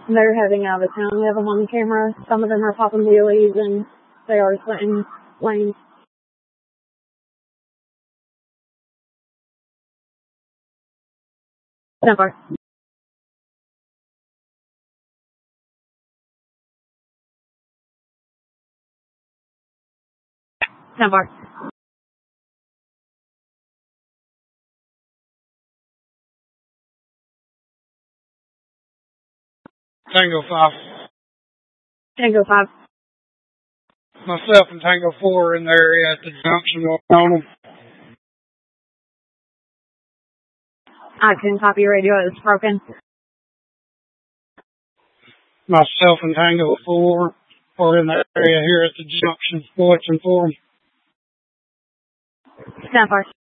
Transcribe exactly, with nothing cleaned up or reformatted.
They're heading out of town. We have them on camera. Some of them are popping wheelies and they are splitting lanes. Stand by. Stand by. Tango five. Tango five. Myself and Tango four are in the area at the junction on them. I couldn't copy your radio. It was broken. Myself and Tango four are in the area here at the junction, watching for them. Stand by.